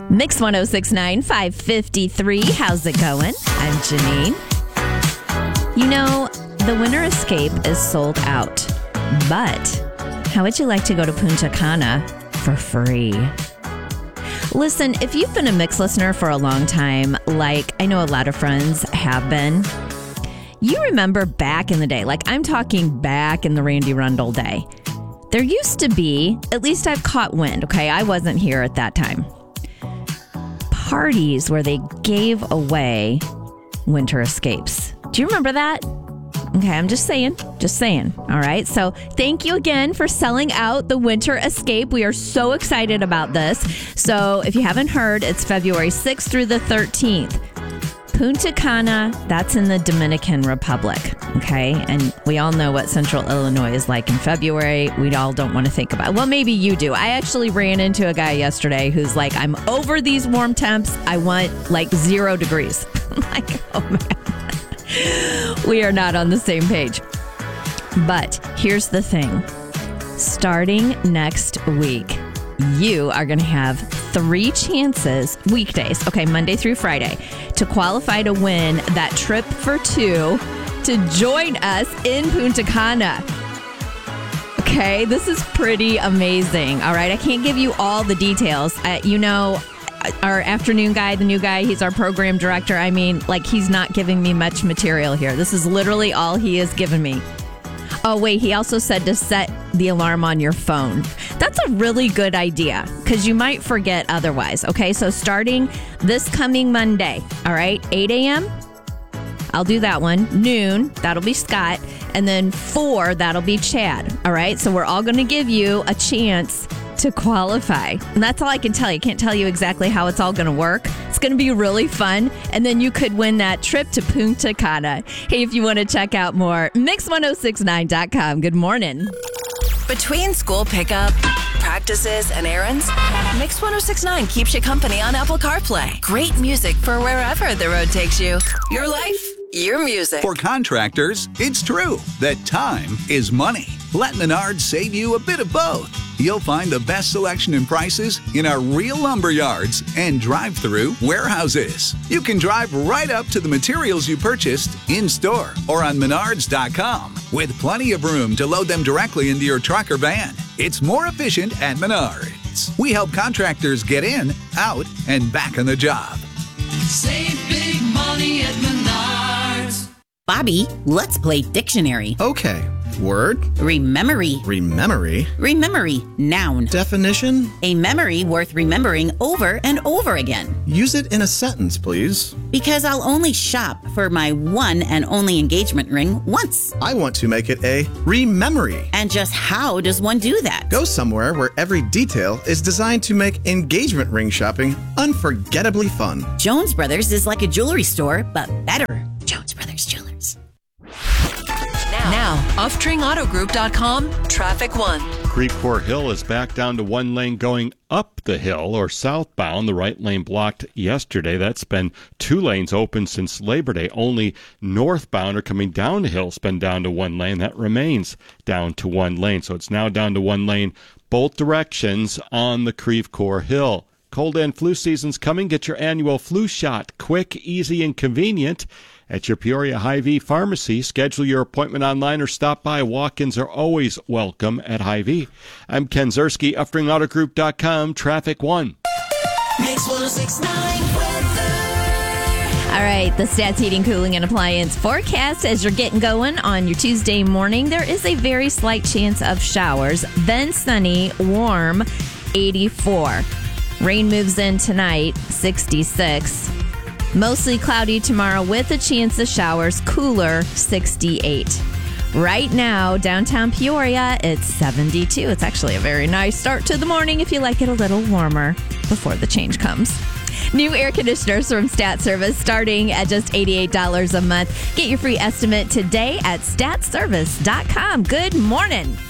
Mix 1069, 553. How's it going? I'm Janine. You know, the Winter Escape is sold out, but how would you like to go to Punta Cana for free? Listen, if you've been a Mix listener for a long time, like I know a lot of friends have been, you remember back in the day, like I'm talking back in the Randy Rundle day, there used to be, at least I've caught wind, okay, I wasn't here at that time, parties where they gave away Winter Escapes. Do you remember that? Okay, I'm just saying. All right. So thank you again for selling out the Winter Escape. We are so excited about this. So if you haven't heard, it's February 6th through the 13th. Punta Cana, that's in the Dominican Republic. Okay. And we all know what Central Illinois is like in February. We all don't want to think about it. Well, maybe you do. I actually ran into a guy yesterday who's like, I'm over these warm temps. I want like 0 degrees. I'm like, oh man, we are not on the same page. But here's the thing. Starting next week, you are going to have 3 chances, weekdays, okay, Monday through Friday, to qualify to win that trip for 2 to join us in Punta Cana. Okay, this is pretty amazing. All right, I can't give you all the details. You know, our afternoon guy, the new guy, he's our program director. I mean, like, he's not giving me much material here. This is literally all he has given me. Oh, wait, he also said to set the alarm on your phone. That's a really good idea because you might forget otherwise. Okay, so starting this coming Monday, all right, 8 a.m., I'll do that one. Noon, that'll be Scott. And then 4, that'll be Chad. All right, so we're all going to give you a chance to qualify. And that's all I can tell you. I can't tell you exactly how it's all going to work. It's going to be really fun. And then you could win that trip to Punta Cana. Hey, if you want to check out more, mix1069.com. Good morning. Between school pickup, practices, and errands, Mix 1069 keeps you company on Apple CarPlay. Great music for wherever the road takes you. Your life, your music. For contractors, it's true that time is money. Let Menards save you a bit of both. You'll find the best selection and prices in our real lumber yards and drive-through warehouses. You can drive right up to the materials you purchased in-store or on Menards.com with plenty of room to load them directly into your truck or van. It's more efficient at Menards. We help contractors get in, out, and back on the job. Save big money at Menards. Bobby, let's play dictionary. Okay. Word. Rememory. Rememory. Rememory. Noun. Definition. A memory worth remembering over and over again. Use it in a sentence, please. Because I'll only shop for my one and only engagement ring once. I want to make it a rememory. And just how does one do that? Go somewhere where every detail is designed to make engagement ring shopping unforgettably fun. Jones Brothers is like a jewelry store, but better. Jones Brothers Jewelers. Now, OffTringAutoGroup.com, Traffic 1. Creve Coeur Hill is back down to 1 lane going up the hill or southbound. The right lane blocked yesterday. That's been 2 lanes open since Labor Day. Only northbound or coming down the hill's been down to 1 lane. That remains down to 1 lane. So it's now down to 1 lane both directions on the Creve Coeur Hill. Cold and flu season's coming. Get your annual flu shot. Quick, easy, and convenient. At your Peoria Hy-Vee pharmacy, schedule your appointment online or stop by. Walk-ins are always welcome at Hy-Vee. I'm Ken Zerski, UffringAutoGroup.com, Traffic 1. Mix 1069 weather. All right, the Stats Heating, Cooling, and Appliance forecast as you're getting going on your Tuesday morning. There is a very slight chance of showers, then sunny, warm, 84. Rain moves in tonight, 66. Mostly cloudy tomorrow with a chance of showers, cooler, 68. Right now, downtown Peoria, it's 72. It's actually a very nice start to the morning if you like it a little warmer before the change comes. New air conditioners from Stat Service starting at just $88 a month. Get your free estimate today at statservice.com. Good morning.